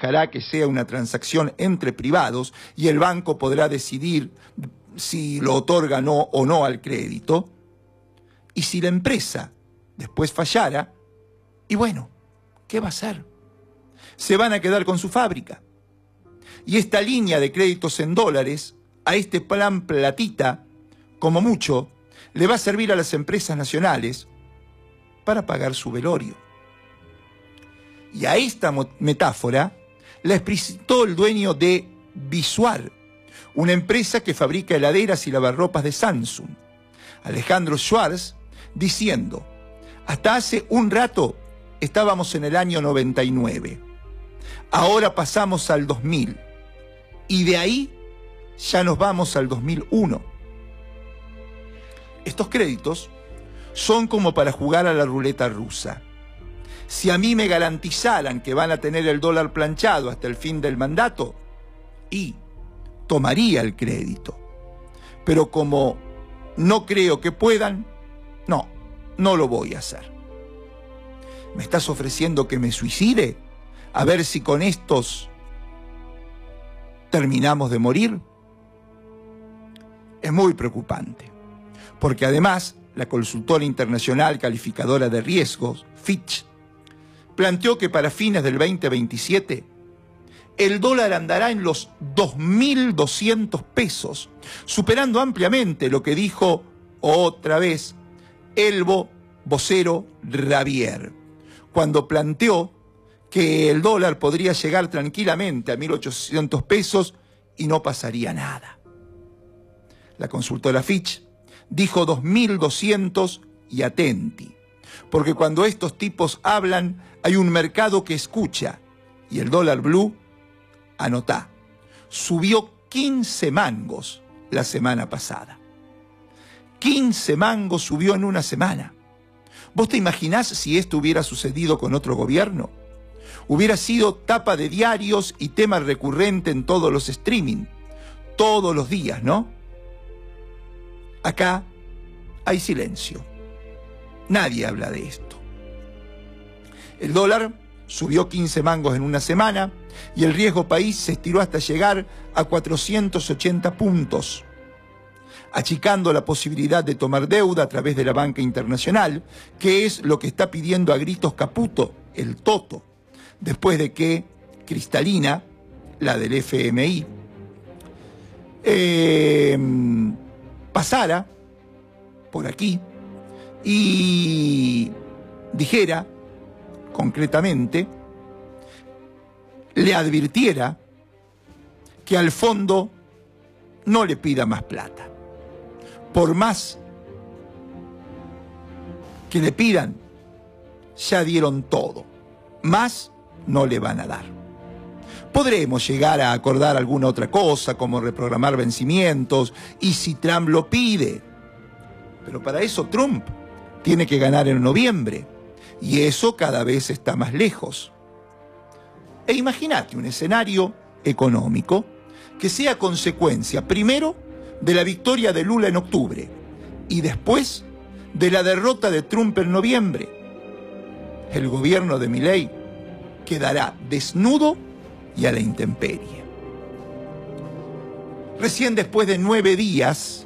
dejará que sea una transacción entre privados y el banco podrá decidir si lo otorga o no al crédito. Y si la empresa después fallara, y bueno, ¿qué va a hacer? Se van a quedar con su fábrica. Y esta línea de créditos en dólares, a este plan platita, como mucho, le va a servir a las empresas nacionales para pagar su velorio. Y a esta metáfora la explicitó el dueño de Visuar, una empresa que fabrica heladeras y lavarropas de Samsung, Alejandro Schwartz, diciendo: hasta hace un rato estábamos en el año 99, ahora pasamos al 2000, y de ahí ya nos vamos al 2001. Estos créditos son como para jugar a la ruleta rusa. Si a mí me garantizaran que van a tener el dólar planchado hasta el fin del mandato, y tomaría el crédito. Pero como no creo que puedan, no lo voy a hacer. ¿Me estás ofreciendo que me suicide? A ver si con estos terminamos de morir. Es muy preocupante, porque además la consultora internacional calificadora de riesgos, Fitch, planteó que para fines del 2027 el dólar andará en los 2.200 pesos, superando ampliamente lo que dijo otra vez el vocero Rabier, cuando planteó que el dólar podría llegar tranquilamente a 1.800 pesos y no pasaría nada. La consultora Fitch dijo 2.200 y atenti, porque cuando estos tipos hablan hay un mercado que escucha, y el dólar blue, anotá, subió 15 mangos la semana pasada. 15 mangos subió en una semana. ¿Vos te imaginás si esto hubiera sucedido con otro gobierno? Hubiera sido tapa de diarios y tema recurrente en todos los streaming, todos los días, ¿no? Acá hay silencio. Nadie habla de esto. El dólar subió 15 mangos en una semana y el riesgo país se estiró hasta llegar a 480 puntos, achicando la posibilidad de tomar deuda a través de la banca internacional, que es lo que está pidiendo a gritos Caputo, el Toto, después de que Cristalina, la del FMI, pasara por aquí y dijera concretamente, le advirtiera que al fondo no le pida más plata. Por más que le pidan, ya dieron todo. Más no le van a dar. Podremos llegar a acordar alguna otra cosa, como reprogramar vencimientos, y si Trump lo pide. Pero para eso Trump tiene que ganar en noviembre, y eso cada vez está más lejos. E imagínate un escenario económico que sea consecuencia, primero, de la victoria de Lula en octubre, y después de la derrota de Trump en noviembre. El gobierno de Milei quedará desnudo y a la intemperie. Recién después de 9 días